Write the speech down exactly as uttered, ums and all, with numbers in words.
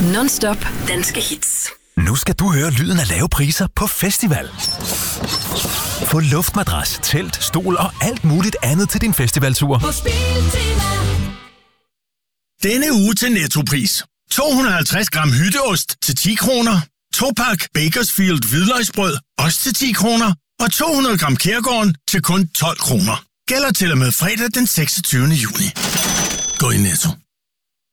Non-stop danske hits. Nu skal du høre lyden af lave priser på festival. Få luftmadras, telt, stol og alt muligt andet til din festivaltur. På Biltema. Denne uge til Nettopris. to hundrede og halvtreds gram hytteost til ti kroner. to pak Bakersfield hvidløgsbrød, også til ti kroner. Og to hundrede gram Kærgården til kun tolv kroner. Gælder til og med fredag den seksogtyvende juni. Gå i Netto.